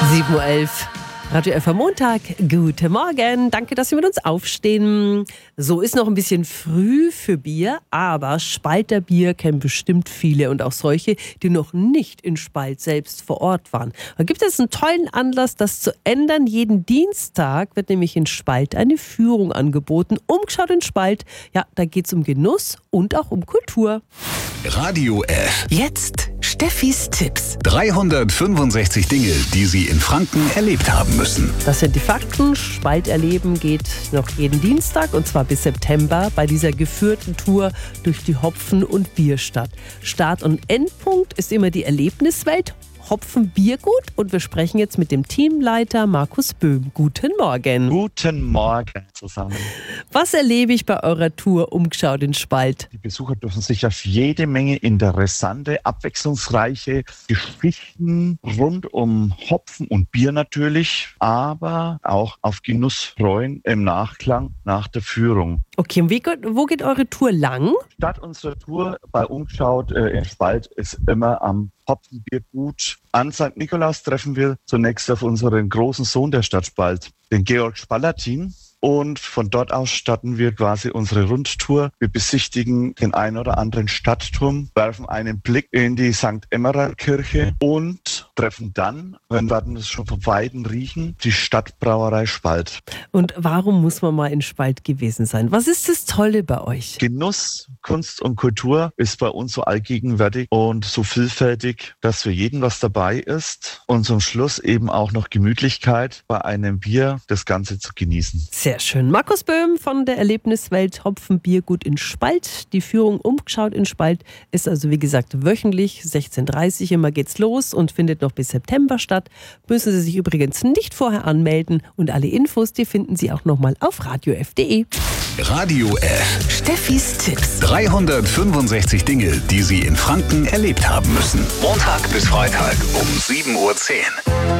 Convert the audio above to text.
7:11 Uhr. Radio F am Montag. Guten Morgen. Danke, dass Sie mit uns aufstehen. So ist noch ein bisschen früh für Bier, aber Spalter Bier kennen bestimmt viele und auch solche, die noch nicht in Spalt selbst vor Ort waren. Da gibt es einen tollen Anlass, das zu ändern. Jeden Dienstag wird nämlich in Spalt eine Führung angeboten. Umgeschaut in Spalt, ja, da geht es um Genuss und auch um Kultur. Radio F. Jetzt Steffis Tipps. 365 Dinge, die Sie in Franken erlebt haben müssen. Das sind die Fakten. Spalt erleben geht noch jeden Dienstag und zwar bis September bei dieser geführten Tour durch die Hopfen- und Bierstadt. Start- und Endpunkt ist immer die Erlebniswelt Hopfen-Biergut und wir sprechen jetzt mit dem Teamleiter Markus Böhm. Guten Morgen. Guten Morgen zusammen. Was erlebe ich bei eurer Tour Umgeschaut in Spalt? Die Besucher dürfen sich auf jede Menge interessante, abwechslungsreiche Geschichten rund um Hopfen und Bier natürlich, aber auch auf Genuss freuen im Nachklang nach der Führung. Okay, und wo geht eure Tour lang? Start unserer Tour bei Umgeschaut in Spalt ist immer am Hopfenbiergut. An St. Nikolaus treffen wir zunächst auf unseren großen Sohn der Stadt Spalt, den Georg Spalatin. Und von dort aus starten wir quasi unsere Rundtour. Wir besichtigen den ein oder anderen Stadtturm, werfen einen Blick in die St. Emmerer-Kirche und treffen dann, wenn wir es schon vom Weiden riechen, die Stadtbrauerei Spalt. Und warum muss man mal in Spalt gewesen sein? Was ist das Tolle bei euch? Genuss, Kunst und Kultur ist bei uns so allgegenwärtig und so vielfältig, dass für jeden was dabei ist. Und zum Schluss eben auch noch Gemütlichkeit, bei einem Bier das Ganze zu genießen. Sehr schön. Markus Böhm von der Erlebniswelt Hopfen-Biergut in Spalt. Die Führung Umgeschaut in Spalt ist also wie gesagt wöchentlich, 16:30 Uhr immer geht's los und findet noch bis September statt. Müssen Sie sich übrigens nicht vorher anmelden und alle Infos, die finden Sie auch nochmal auf radiof.de. Radio F. Steffis Tipps. 365 Dinge, die Sie in Franken erlebt haben müssen. Montag bis Freitag um 7:10 Uhr.